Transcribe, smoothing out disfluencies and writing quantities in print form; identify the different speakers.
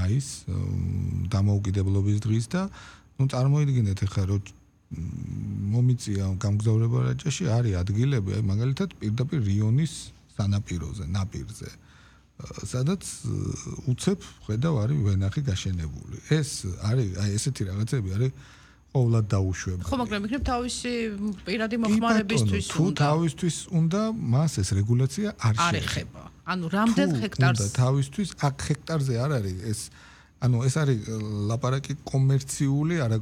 Speaker 1: მაის დამოუკიდებლობის დღის და წარმოიდგინეთ ახლა რომ მომიწია გამგზავრება რაჭაში არის ადგილები, აი მაგალითად პირდაპირ რიონის სანაპიროზე, ნაპირზე. სადაც უცებ ხედავ არის ვენახი გაშენებული. ეს არის აი ესეთი რაღაცები არის ყოვლად დაუშვება.
Speaker 2: ხო, მაგრამ იქნებ თავისი პირადი მოხმარებისთვის
Speaker 1: თუ თავისთვის უნდა, მას ეს რეგულაცია არ
Speaker 2: ეხება. ანუ რამდენ ჰექტარს?
Speaker 1: უნდა თავისთვის აქ ჰექტარზე არ არის ეს. ანუ ეს არის ლაპარაკი კომერციული, არა